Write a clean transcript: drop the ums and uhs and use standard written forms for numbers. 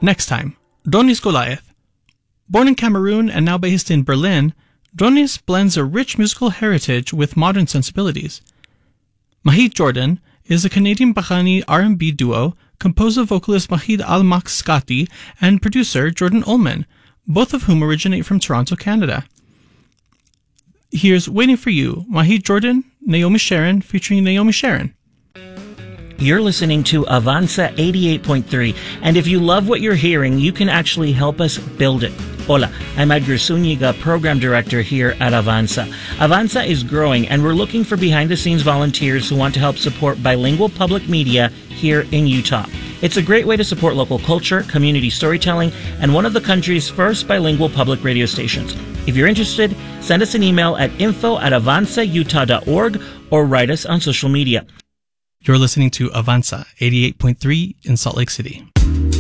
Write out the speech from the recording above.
Next time, Donis Goliath. Born in Cameroon and now based in Berlin, Donis blends a rich musical heritage with modern sensibilities. Mahid Jordan is a Canadian Bahani R&B duo composed of vocalist Mahid Al-Makskati and producer Jordan Ullman, both of whom originate from Toronto, Canada. Here's Waiting for You, Mahid Jordan, Naomi Sharon featuring Naomi Sharon. You're listening to Avanza 88.3, and if you love what you're hearing, you can actually help us build it. Hola, I'm Edgar Zuniga, Program Director here at Avanza. Avanza is growing, and we're looking for behind-the-scenes volunteers who want to help support bilingual public media here in Utah. It's a great way to support local culture, community storytelling, and one of the country's first bilingual public radio stations. If you're interested, send us an email at info@avanzautah.org or write us on social media. You're listening to Avanza 88.3 in Salt Lake City.